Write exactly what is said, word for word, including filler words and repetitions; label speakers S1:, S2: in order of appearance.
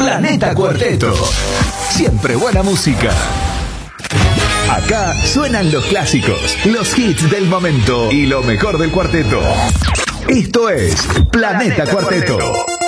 S1: Planeta Cuarteto. Siempre buena música. Acá suenan los clásicos, los hits del momento y lo mejor del cuarteto. Esto es Planeta, Planeta Cuarteto. Cuarteto.